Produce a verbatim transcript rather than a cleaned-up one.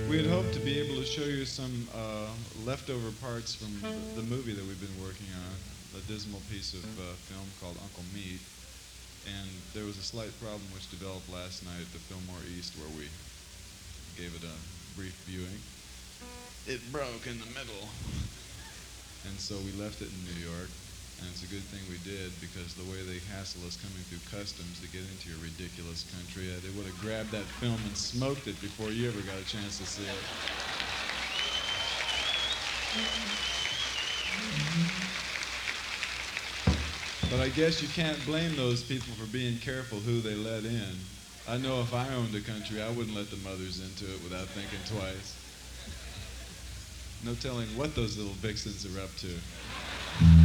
We had hoped to be able to show you some uh, leftover parts from the, the movie that we've been working on, a dismal piece of uh, film called Uncle Meat. And there was a slight problem which developed last night at the Fillmore East where we gave it a brief viewing. It broke in the middle. And so we left it in New York. And it's a good thing we did, because the way they hassle us coming through customs to get into your ridiculous country, uh, they would have grabbed that film and smoked it before you ever got a chance to see it. But I guess you can't blame those people for being careful who they let in. I know if I owned a country, I wouldn't let the mothers into it without thinking twice. No telling what those little vixens are up to.